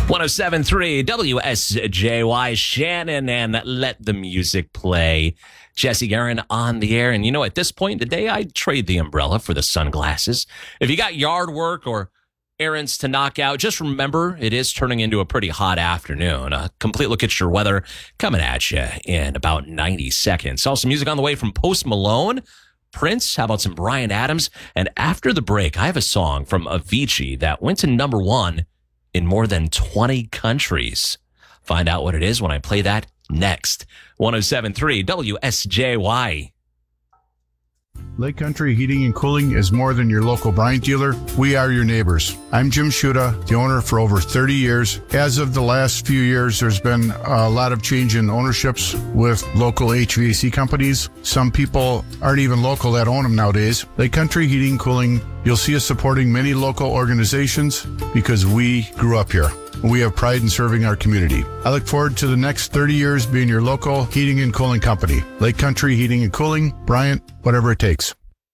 107.3 WSJY, Shannon, and let the music play. Jesse Guerin on the air. And you know, at this point in the day, I'd trade the umbrella for the sunglasses. If you got yard work or errands to knock out, just remember it is turning into a pretty hot afternoon. A complete look at your weather coming at you in about 90 seconds. Also, music on the way from Post Malone, Prince, how about some Bryan Adams? And after the break, I have a song from Avicii that went to #1 in more than 20 countries. Find out what it is when I play that next. 107.3 WSJY. Lake Country Heating and Cooling is more than your local Bryant dealer. We are your neighbors. I'm Jim Schuda, the owner for over 30 years. As of the last few years, there's been a lot of change in ownerships with local HVAC companies. Some people aren't even local that own them nowadays. Lake Country Heating and Cooling, you'll see us supporting many local organizations because we grew up here. We have pride in serving our community. I look forward to the next 30 years being your local heating and cooling company. Lake Country Heating and Cooling, Bryant, whatever it takes.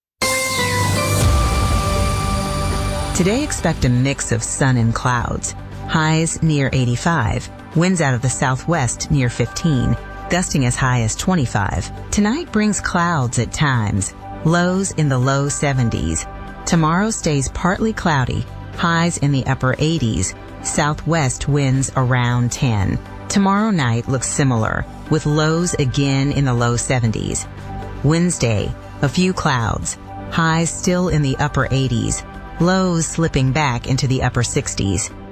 Today, expect a mix of sun and clouds. Highs near 85. Winds out of the southwest near 15. Gusting as high as 25. Tonight brings clouds at times. Lows in the low 70s. Tomorrow stays partly cloudy. Highs in the upper 80s. Southwest winds around 10. Tomorrow night looks similar, with lows again in the low 70s. Wednesday, a few clouds. Highs still in the upper 80s. Lows slipping back into the upper 60s.